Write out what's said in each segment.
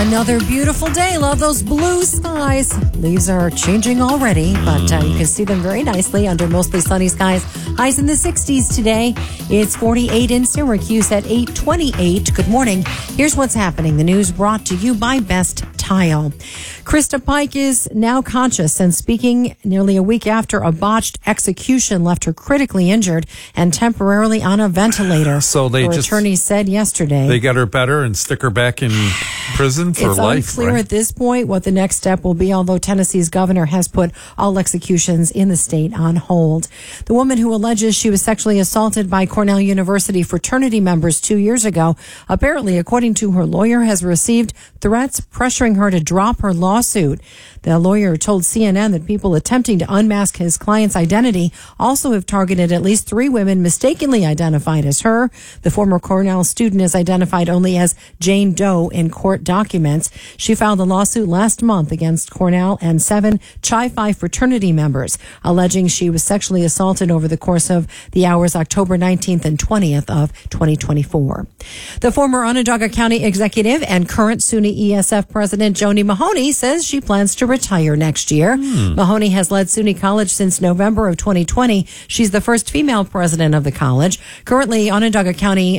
Another beautiful day. Love those blue skies. Leaves are changing already, but you can see them very nicely under mostly sunny skies. Highs in the 60s today. It's 48 in Syracuse at 8:28. Good morning. Here's what's happening. The news brought to you by Best Tile. Krista Pike is now conscious and speaking nearly a week after a botched execution left her critically injured and temporarily on a ventilator. So her attorney said yesterday. They got her better and stick her back in prison for life. It's unclear right? at this point what the next step will be, although Tennessee's governor has put all executions in the state on hold. The woman who alleges she was sexually assaulted by Cornell University fraternity members 2 years ago, apparently, according to her lawyer, has received threats pressuring her to drop her lawsuit. The lawyer told CNN that people attempting to unmask his client's identity also have targeted at least 3 women mistakenly identified as her. The former Cornell student is identified only as Jane Doe in court documents. She filed a lawsuit last month against Cornell and 7 Chi Phi fraternity members, alleging she was sexually assaulted over the course of the hours October 19th and 20th of 2024. The former Onondaga County executive and current SUNY ESF president Joni Mahoney says she plans to retire next year. Mahoney has led SUNY College since November of 2020. She's the first female president of the college. Current Onondaga County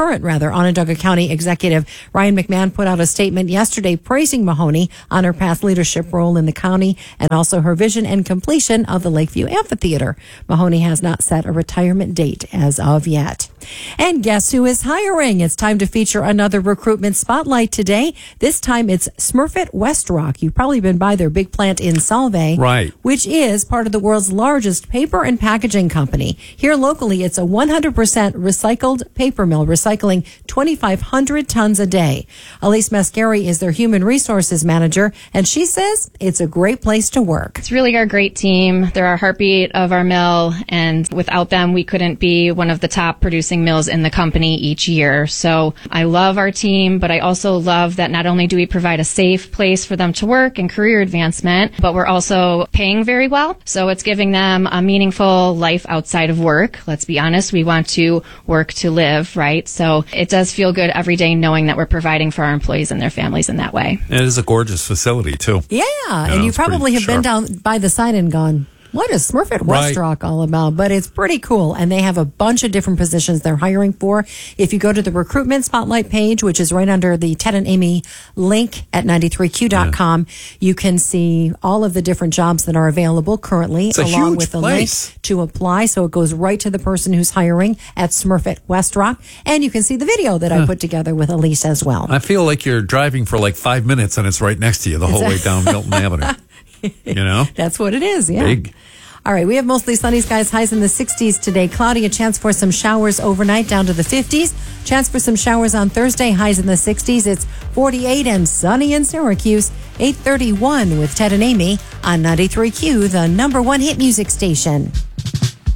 executive Ryan McMahon put out a statement yesterday praising Mahoney on her past leadership role in the county and also her vision and completion of the Lakeview Amphitheater. Mahoney has not set a retirement date as of yet. And guess who is hiring? It's time to feature another recruitment spotlight today. This time it's Smurfit Westrock. You've probably been by their big plant in Solvay, right, which is part of the world's largest paper and packaging company. Here locally, it's a 100% recycled paper mill, recycling 2,500 tons a day. Elise Mascari is their human resources manager, and she says it's a great place to work. It's really our great team. They're our heartbeat of our mill, and without them, we couldn't be one of the top producing mills in the company each year. So I love our team, but I also love that not only do we provide a safe place for them to work and career advancement, but we're also paying very well. So it's giving them a meaningful life outside of work. Let's be honest, we want to work to live, right? So it does feel good every day knowing that we're providing for our employees and their families in that way. It is a gorgeous facility, too. Yeah, and you probably have been down by the site and gone, what is Smurfit Westrock all about? But it's pretty cool, and they have a bunch of different positions they're hiring for. If you go to the recruitment spotlight page, which is right under the Ted and Amy link at 93q.com, you can see all of the different jobs that are available currently, along with the link to apply. So it goes right to the person who's hiring at Smurfit Westrock, and you can see the video that I put together with Elise as well. I feel like you're driving for like 5 minutes, and it's right next to you the whole way down Milton Avenue. You know? That's what it is, yeah. Big. All right, we have mostly sunny skies, highs in the 60s today. Cloudy, a chance for some showers overnight down to the 50s. Chance for some showers on Thursday, highs in the 60s. It's 48 and sunny in Syracuse. 8:31 with Ted and Amy on 93Q, the #1 hit music station.